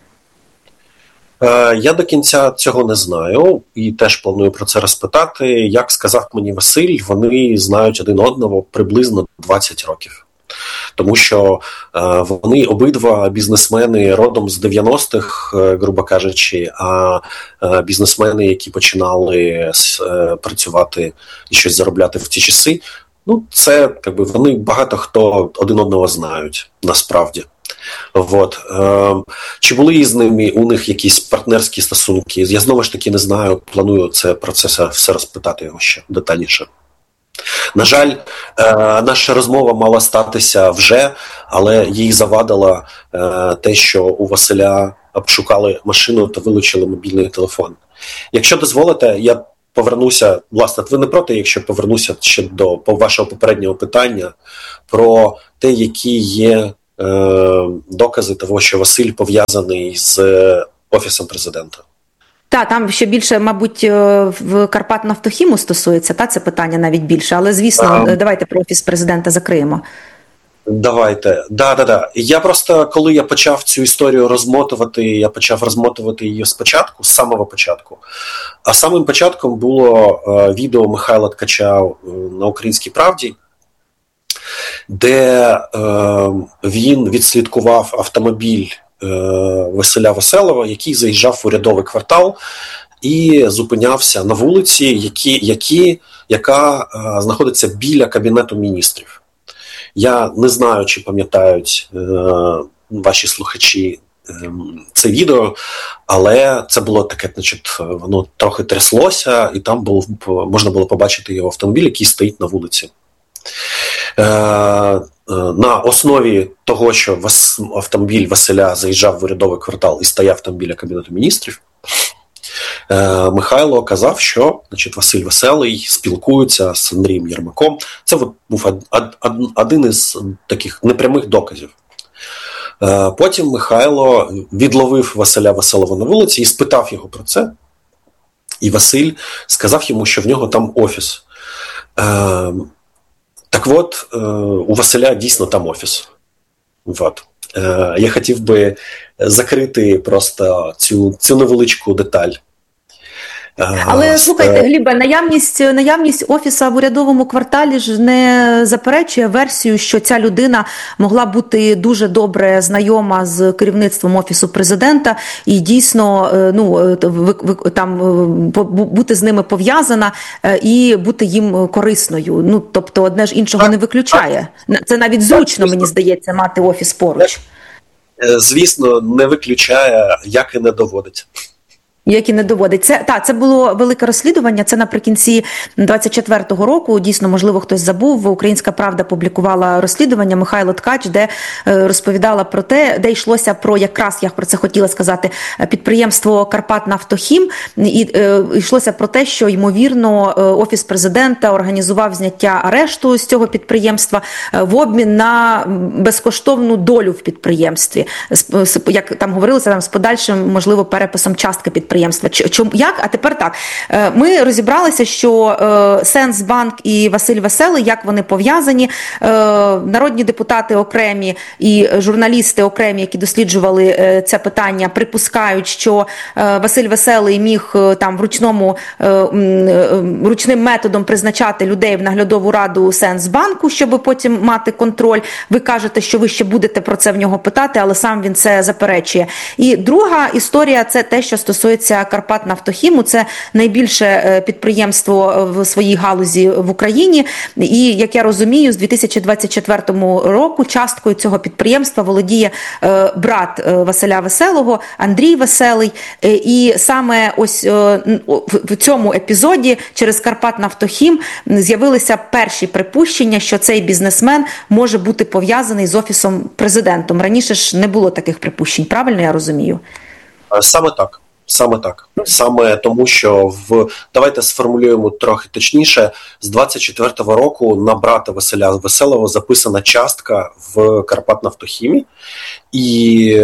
Я до кінця цього не знаю і теж планую про це розпитати. Як сказав мені Василь, вони знають один одного приблизно 20 років. Тому що вони обидва бізнесмени родом з 90-х, грубо кажучи, а бізнесмени, які починали працювати і щось заробляти в ті часи, це вони багато хто один одного знають, насправді. Чи були з ними у них якісь партнерські стосунки? Я знову ж таки не знаю, планую про це все розпитати його ще детальніше. На жаль, наша розмова мала статися вже, але їй завадило те, що у Василя обшукали машину та вилучили мобільний телефон. Якщо дозволите, я повернуся, власне, ви не проти, якщо повернуся ще до вашого попереднього питання про те, які є докази того, що Василь пов'язаний з Офісом президента. Там ще більше, мабуть, в Карпатнафтохіму стосується, це питання навіть більше, але, звісно, давайте про Офіс президента закриємо. Давайте. Да. Я просто, коли я почав цю історію розмотувати її спочатку, з самого початку. А самим початком було відео Михайла Ткача на «Українській правді», де він відслідкував автомобіль Василя Веселого, який заїжджав в урядовий квартал і зупинявся на вулиці, яка знаходиться біля Кабінету міністрів. Я не знаю, чи пам'ятають ваші слухачі це відео, але це було таке, воно трохи тряслося, і там можна було побачити його автомобіль, який стоїть на вулиці. На основі того, що автомобіль Василя заїжджав в урядовий квартал і стояв там біля Кабінету міністрів, Михайло казав, що Василь Веселий спілкується з Андрієм Єрмаком. Це був один із таких непрямих доказів. Потім Михайло відловив Василя Веселого на вулиці і спитав його про це. І Василь сказав йому, що в нього там офіс. Так от, у Василя дійсно там офіс. Я хотів би закрити просто цю невеличку деталь. Але, слухайте, Глібе, наявність офіса в урядовому кварталі ж не заперечує версію, що ця людина могла бути дуже добре знайома з керівництвом Офісу президента і дійсно бути з ними пов'язана і бути їм корисною. Тобто одне ж іншого не виключає. Це навіть зручно, мені здається, мати офіс поруч. Звісно, не виключає, як і не доводить. Які не доводить. Це було велике розслідування, це наприкінці 24-го року, дійсно, можливо, хтось забув, «Українська правда» публікувала розслідування Михайло Ткач, де розповідала про те, де йшлося про, якраз я про це хотіла сказати, підприємство «Карпатнафтохім», і йшлося про те, що, ймовірно, Офіс президента організував зняття арешту з цього підприємства в обмін на безкоштовну долю в підприємстві, як там говорилося, з подальшим, можливо, переписом частки підприємства. Як? А тепер так. Ми розібралися, що Сенсбанк і Василь Веселий, як вони пов'язані. Народні депутати окремі і журналісти окремі, які досліджували це питання, припускають, що Василь Веселий міг там ручним методом призначати людей в наглядову раду Сенсбанку, щоб потім мати контроль. Ви кажете, що ви ще будете про це в нього питати, але сам він це заперечує. І друга історія – це те, що стосується стосується Карпатнафтохіму, це найбільше підприємство в своїй галузі в Україні. І, як я розумію, з 2024 року часткою цього підприємства володіє брат Василя Веселого, Андрій Веселий. І саме ось в цьому епізоді через Карпатнафтохім з'явилися перші припущення, що цей бізнесмен може бути пов'язаний з Офісом Президента. Раніше ж не було таких припущень, правильно я розумію? Саме так. Саме тому, що давайте сформулюємо трохи точніше, з 24-го року на брата Василя Веселого записана частка в Карпатнафтохімі. І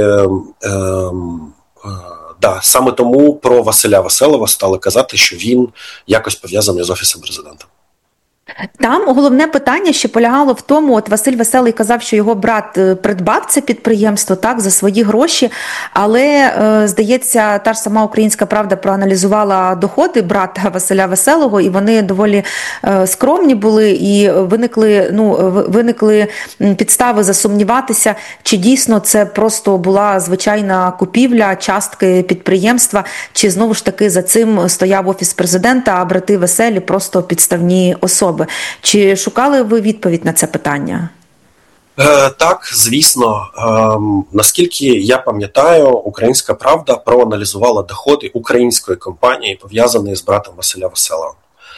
саме тому про Василя Веселого стали казати, що він якось пов'язаний з Офісом Президента. Там головне питання ще полягало в тому, от Василь Веселий казав, що його брат придбав це підприємство, так, за свої гроші, але, здається, та ж сама «Українська правда» проаналізувала доходи брата Василя Веселого, і вони доволі скромні були, і виникли підстави засумніватися, чи дійсно це просто була звичайна купівля частки підприємства, чи знову ж таки за цим стояв Офіс Президента, а брати Веселі просто підставні особи. Чи шукали ви відповідь на це питання? Так, звісно. Наскільки я пам'ятаю, «Українська правда» проаналізувала доходи української компанії, пов'язаної з братом Василя Веселого.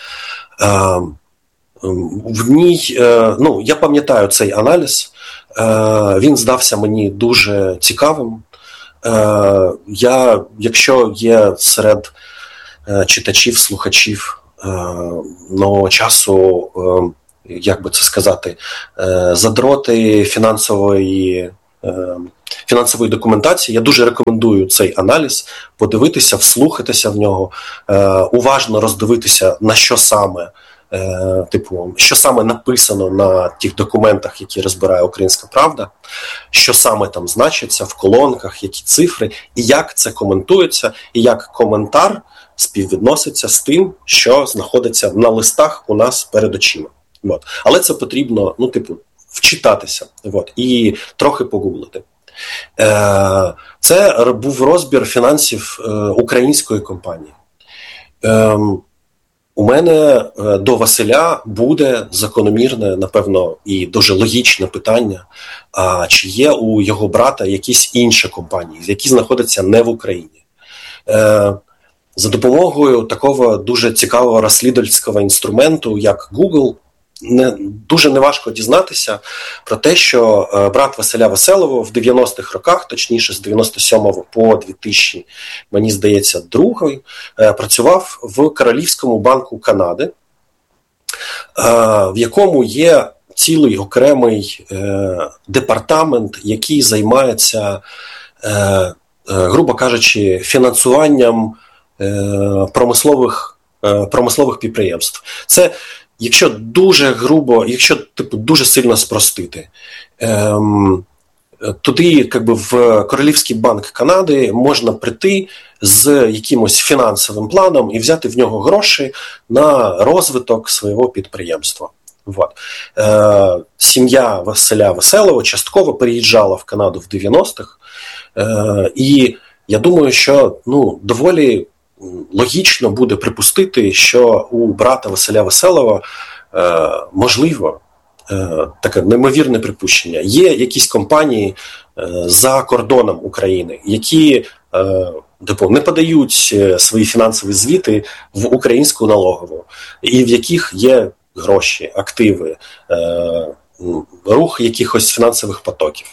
В ній, я пам'ятаю цей аналіз, він здався мені дуже цікавим. Якщо є серед читачів, слухачів часу, як би це сказати, задроти фінансової документації, я дуже рекомендую цей аналіз подивитися, вслухатися в нього, уважно роздивитися, на що саме, що саме написано на тих документах, які розбирає «Українська правда», що саме там значиться в колонках, які цифри, і як це коментується, і як коментар співвідноситься з тим, що знаходиться на листах у нас перед очима. Але це потрібно, вчитатися і трохи погуглити. Це був розбір фінансів української компанії. У мене до Василя буде закономірне, напевно, і дуже логічне питання, чи є у його брата якісь інші компанії, які знаходяться не в Україні. За допомогою такого дуже цікавого розслідувальського інструменту, як Google, дуже неважко дізнатися про те, що брат Василя Веселого в 90-х роках, точніше з 97-го по 2000, мені здається, другий, працював в Королівському банку Канади, в якому є цілий окремий департамент, який займається, грубо кажучи, фінансуванням промислових підприємств. Це, якщо дуже грубо, дуже сильно спростити, туди, в Королівський банк Канади можна прийти з якимось фінансовим планом і взяти в нього гроші на розвиток свого підприємства. Сім'я Василя Веселого частково переїжджала в Канаду в 90-х, і я думаю, що доволі логічно буде припустити, що у брата Василя Веселого можливо таке неймовірне припущення. Є якісь компанії за кордоном України, які не подають свої фінансові звіти в українську налогову, і в яких є гроші, активи, рух якихось фінансових потоків.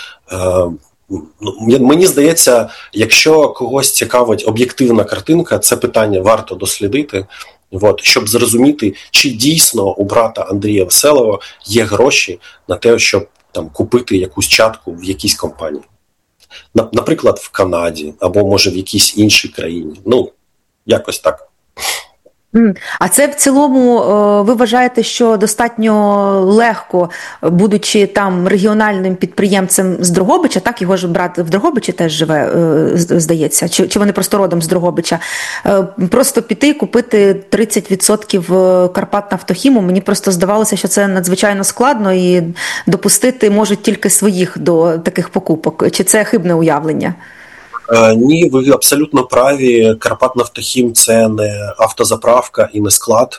Мені здається, якщо когось цікавить об'єктивна картинка, це питання варто дослідити, щоб зрозуміти, чи дійсно у брата Андрія Веселого є гроші на те, щоб купити якусь частку в якійсь компанії. Наприклад, в Канаді, або, може, в якійсь іншій країні. Якось так. А це в цілому ви вважаєте, що достатньо легко, будучи там регіональним підприємцем з Дрогобича, так, його ж брат в Дрогобичі теж живе, здається, чи вони просто родом з Дрогобича, просто піти і купити 30% Карпатнафтохіму? Мені просто здавалося, що це надзвичайно складно і допустити можуть тільки своїх до таких покупок. Чи це хибне уявлення? Ні, ви абсолютно праві. Карпатнафтохім – це не автозаправка і не склад.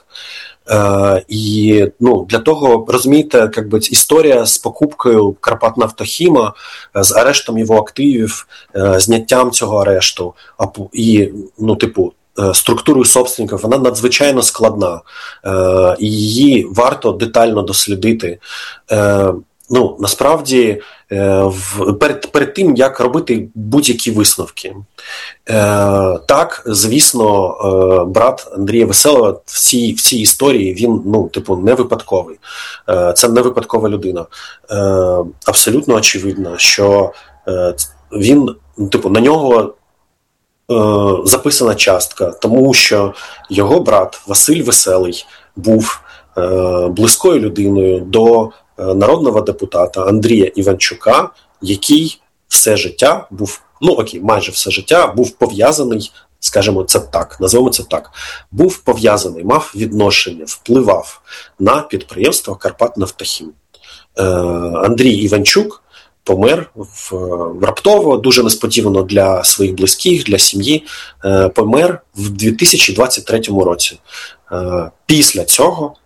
І для того, розумієте, історія з покупкою Карпатнафтохіма, з арештом його активів, зняттям цього арешту і, структурою собственників, вона надзвичайно складна. І її варто детально дослідити. Насправді, перед тим, як робити будь-які висновки. Так, звісно, брат Андрія Веселого в цій історії, він, не випадковий. Це не випадкова людина. Абсолютно очевидно, що він, на нього записана частка, тому що його брат Василь Веселий був близькою людиною до народного депутата Андрія Іванчука, який все життя був, майже все життя був пов'язаний, скажімо це так, називаємо це так, був пов'язаний, мав відношення, впливав на підприємство Карпатнафтохім. Андрій Іванчук помер раптово, дуже несподівано для своїх близьких, для сім'ї, помер в 2023 році. Після цього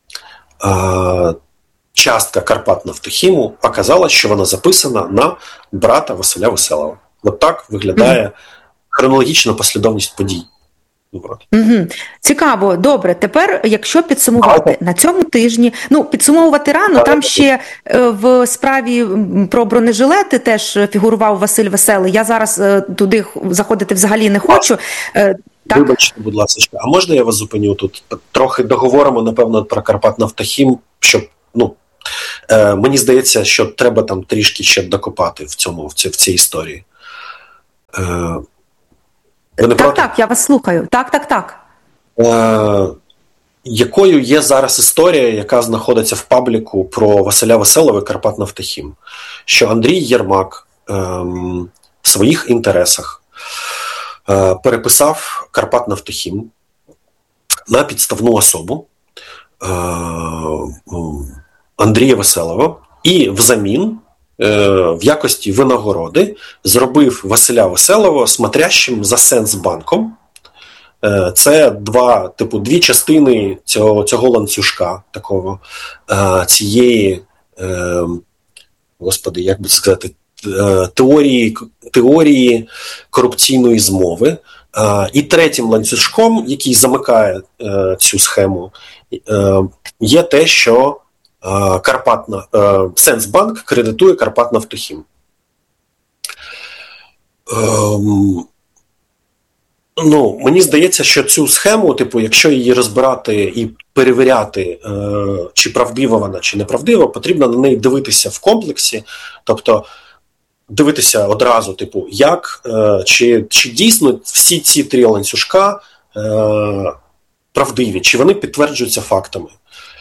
частка Карпатнафтохіму оказалась, що вона записана на брата Василя Веселого. От так виглядає хронологічна послідовність подій. Цікаво, добре. Тепер, якщо підсумувати, на цьому тижні, підсумовувати рано, там ще в справі про бронежилети теж фігурував Василь Веселий. Я зараз туди заходити взагалі не хочу. Так? Вибачте, будь ласка, а можна я вас зупиню тут? Трохи договоримо, напевно, про Карпатнафтохім, щоб, мені здається, що треба там трішки ще докопати в цій історії. Так, я вас слухаю. Так. Якою є зараз історія, яка знаходиться в пабліку про Василя Веселого і Карпатнафтохім? Що Андрій Єрмак в своїх інтересах переписав Карпатнафтохім на підставну особу Андрія Веселого і взамін в якості винагороди зробив Василя Веселого смотрящим за Сенсбанком. Це дві частини цього ланцюжка, такого, цієї, господи, як би сказати, теорії корупційної змови. І третім ланцюжком, який замикає цю схему, є те, що Сенсбанк кредитує Карпатнафтохім. Мені здається, що цю схему, якщо її розбирати і перевіряти, чи правдива вона, чи неправдива, потрібно на неї дивитися в комплексі, тобто дивитися одразу, чи дійсно всі ці три ланцюжка правдиві, чи вони підтверджуються фактами.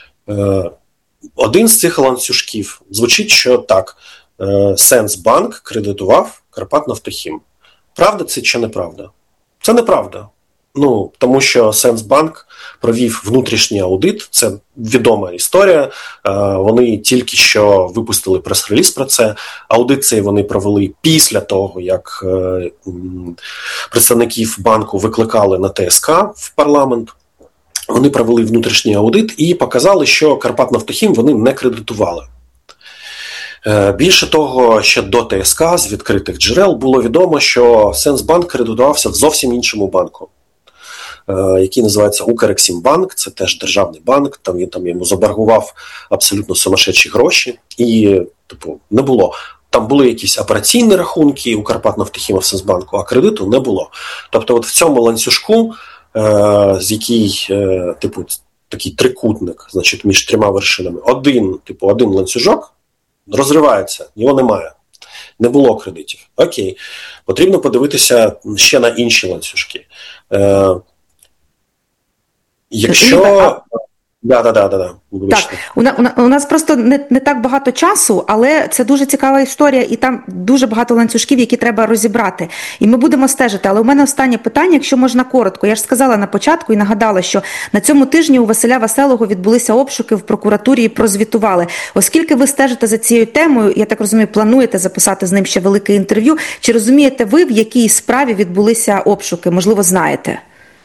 Один з цих ланцюжків звучить, що так, Сенсбанк кредитував Карпатнафтохім. Правда це чи неправда? Це неправда. Тому що Сенсбанк провів внутрішній аудит, це відома історія, вони тільки що випустили прес-реліз про це. Аудит цей вони провели після того, як представників банку викликали на ТСК в парламент. Вони провели внутрішній аудит і показали, що Карпатнафтохім вони не кредитували. Більше того, ще до ТСК з відкритих джерел було відомо, що Сенсбанк кредитувався в зовсім іншому банку, який називається Укрексімбанк, це теж державний банк, він йому заборгував абсолютно сумасшедші гроші, і не було. Там були якісь операційні рахунки у Карпатнафтохіма в Сенсбанку, а кредиту не було. Тобто в цьому ланцюжку, з який, такий трикутник, значить, між трьома вершинами, один ланцюжок розривається, його немає. Не було кредитів. Окей. Потрібно подивитися ще на інші ланцюжки. Якщо Да. Так, у нас просто не так багато часу, але це дуже цікава історія, і там дуже багато ланцюжків, які треба розібрати. І ми будемо стежити. Але у мене останнє питання, якщо можна коротко. Я ж сказала на початку і нагадала, що на цьому тижні у Василя Веселого відбулися обшуки в прокуратурі і прозвітували. Оскільки ви стежите за цією темою, я так розумію, плануєте записати з ним ще велике інтерв'ю, чи розумієте ви, в якій справі відбулися обшуки? Можливо, знаєте?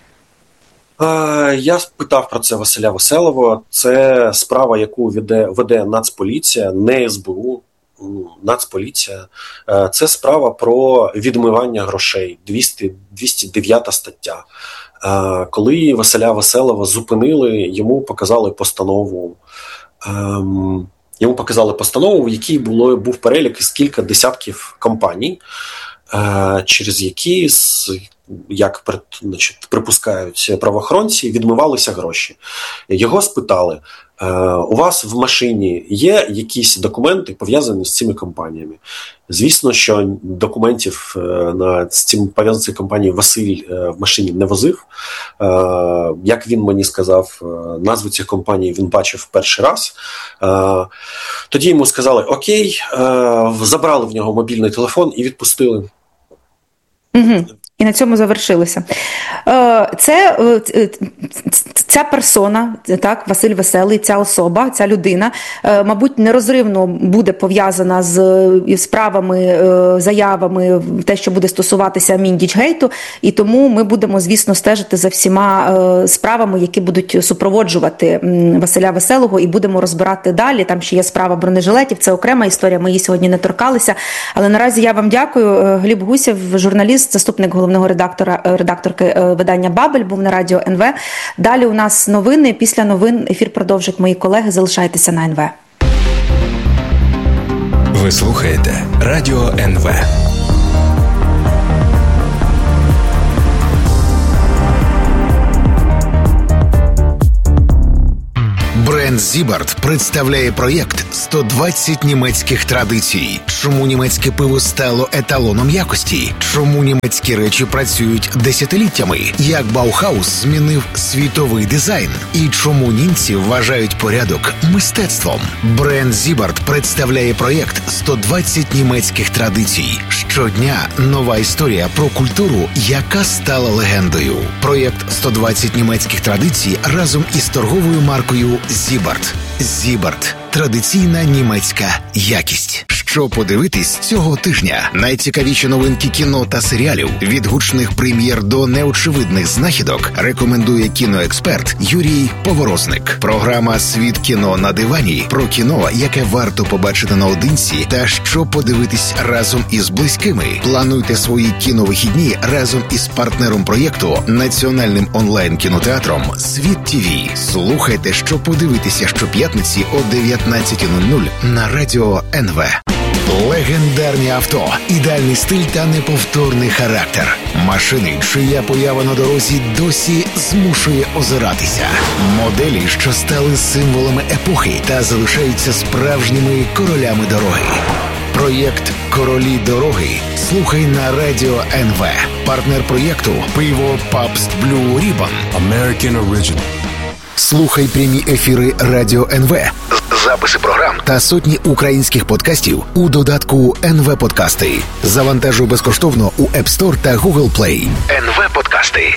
Я спитав про це Василя Веселого. Це справа, яку веде Нацполіція, не СБУ, Нацполіція. Це справа про відмивання грошей, 209 стаття. Коли Василя Веселого зупинили, йому показали постанову, в якій був перелік із кілька десятків компаній, через які, як припускають правоохоронці, відмивалися гроші. Його спитали, у вас в машині є якісь документи, пов'язані з цими компаніями? Звісно, що документів з цим пов'язані компанією Василь в машині не возив. Як він мені сказав, назву цих компаній він бачив перший раз. Тоді йому сказали, окей, забрали в нього мобільний телефон і відпустили. Угу. І на цьому завершилося. Ця персона, так, Василь Веселий, ця особа, ця людина, мабуть, нерозривно буде пов'язана з справами, заявами, те, що буде стосуватися Міндічгейту, і тому ми будемо, звісно, стежити за всіма справами, які будуть супроводжувати Василя Веселого, і будемо розбирати далі. Там ще є справа бронежилетів, це окрема історія, ми її сьогодні не торкалися. Але наразі я вам дякую. Гліб Гусєв, журналіст, заступник головного редакторки видання «Бабель», був на радіо НВ. Далі у нас новини. Після новин ефір продовжать мої колеги. Залишайтеся на НВ. Ви слухаєте радіо НВ. Бренд Зібарт представляє проєкт «120 німецьких традицій». Чому німецьке пиво стало еталоном якості? Чому німецькі речі працюють десятиліттями? Як Баухаус змінив світовий дизайн? І чому німці вважають порядок мистецтвом? Бренд Зібарт представляє проєкт «120 німецьких традицій». Щодня нова історія про культуру, яка стала легендою. Проєкт «120 німецьких традицій» разом із торговою маркою Зібарт. Зібарт. Традиційна німецька якість. Що подивитись цього тижня? Найцікавіші новинки кіно та серіалів. Від гучних прем'єр до неочевидних знахідок рекомендує кіноексперт Юрій Поворозник. Програма «Світ кіно на дивані» про кіно, яке варто побачити наодинці та що подивитись разом із близькими. Плануйте свої кіновихідні разом із партнером проєкту, національним онлайн-кінотеатром «Світ ТВ». Слухайте, що подивитися щоп'ятниці о 19:00 на радіо НВ. Легендарні авто, ідеальний стиль та неповторний характер. Машини, чия поява на дорозі досі змушує озиратися. Моделі, що стали символами епохи та залишаються справжніми королями дороги. Проєкт «Королі дороги» слухай на радіо НВ. Партнер проєкту – пиво Pabst Blue Ribbon. American Original. Слухай прямі ефіри Радіо НВ, записи програм та сотні українських подкастів у додатку НВ Подкасти. Завантажуй безкоштовно у App Store та Google Play. НВ Подкасти.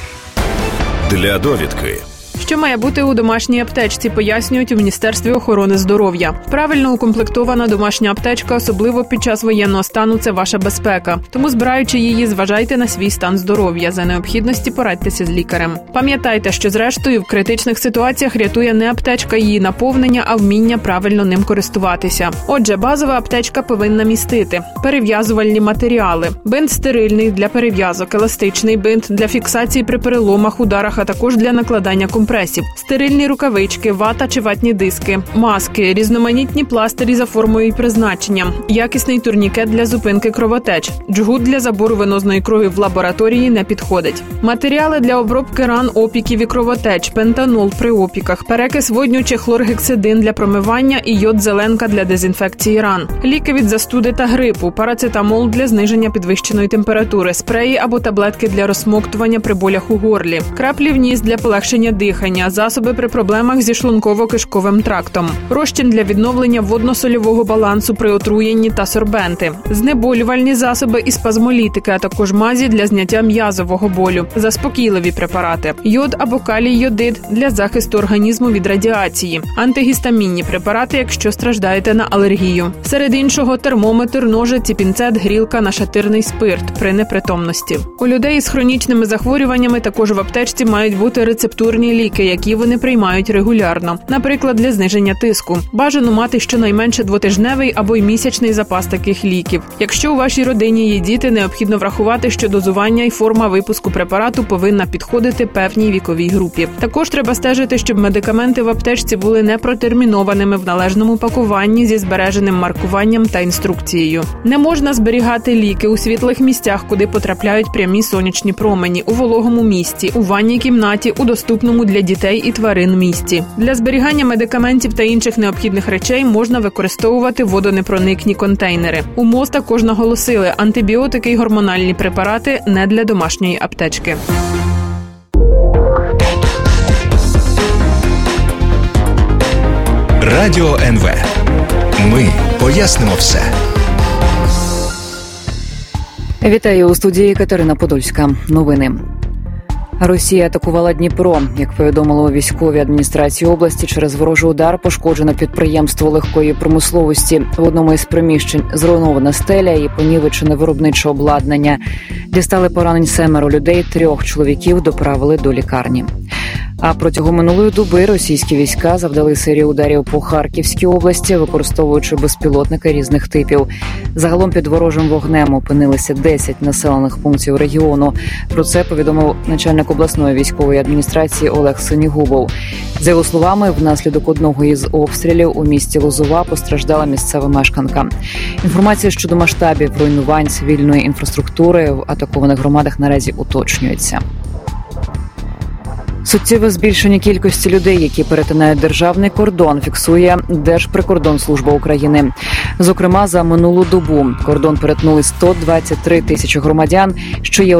Для довідки. Що має бути у домашній аптечці, пояснюють у Міністерстві охорони здоров'я. Правильно укомплектована домашня аптечка, особливо під час воєнного стану, це ваша безпека. Тому, збираючи її, зважайте на свій стан здоров'я. За необхідності порадьтеся з лікарем. Пам'ятайте, що зрештою в критичних ситуаціях рятує не аптечка її наповнення, а вміння правильно ним користуватися. Отже, базова аптечка повинна містити перев'язувальні матеріали, бинт стерильний для перев'язок, еластичний бинт для фіксації при переломах, ударах, а також для накладання компресів, стерильні рукавички, вата чи ватні диски, маски, різноманітні пластирі за формою і призначенням, якісний турнікет для зупинки кровотеч, джгут для забору венозної крові в лабораторії не підходить. Матеріали для обробки ран, опіків і кровотеч, пентанол при опіках, перекис водню чи хлоргексидин для промивання і йод-зеленка для дезінфекції ран, ліки від застуди та грипу, парацетамол для зниження підвищеної температури, спреї або таблетки для розсмоктування при болях у горлі, краплі в ніс для полегшення дихання, дихання, засоби при проблемах зі шлунково-кишковим трактом, розчин для відновлення водно-сольового балансу при отруєнні та сорбенти, знеболювальні засоби і спазмолітики, а також мазі для зняття м'язового болю, заспокійливі препарати, йод або калій-йодид для захисту організму від радіації, антигістамінні препарати, якщо страждаєте на алергію. Серед іншого термометр, ножиці, пінцет, грілка, нашатирний спирт при непритомності. У людей з хронічними захворюваннями також в аптечці мають бути рецептурні ліки, які вони приймають регулярно. Наприклад, для зниження тиску. Бажано мати щонайменше двотижневий або й місячний запас таких ліків. Якщо у вашій родині є діти, необхідно врахувати, що дозування і форма випуску препарату повинна підходити певній віковій групі. Також треба стежити, щоб медикаменти в аптечці були не протермінованими в належному пакуванні зі збереженим маркуванням та інструкцією. Не можна зберігати ліки у світлих місцях, куди потрапляють прямі сонячні промені, у вологому місці, у ванній кімнаті, у доступному для дітей і тварин місці. Для зберігання медикаментів та інших необхідних речей можна використовувати водонепроникні контейнери. У МОЗ також наголосили, антибіотики і гормональні препарати не для домашньої аптечки. Радіо НВ. Ми пояснимо все. Вітаю у студії Катерина Подольська. Новини. Росія атакувала Дніпро. Як повідомили у військовій адміністрації області, через ворожий удар пошкоджено підприємство легкої промисловості. В одному із приміщень зруйнована стеля і понівечене виробниче обладнання. Дістали поранень 7 людей, 3 чоловіків доправили до лікарні. А протягом минулої доби російські війська завдали серію ударів по Харківській області, використовуючи безпілотники різних типів. Загалом під ворожим вогнем опинилися 10 населених пунктів регіону. Про це повідомив начальник обласної військової адміністрації Олег Синігубов. За його словами, внаслідок одного із обстрілів у місті Лозова постраждала місцева мешканка. Інформація щодо масштабів руйнувань цивільної інфраструктури в атакованих громадах наразі уточнюється. Суттєве збільшення кількості людей, які перетинають державний кордон, фіксує Держприкордонслужба України. Зокрема, за минулу добу кордон перетнули 123 тисячі громадян, що є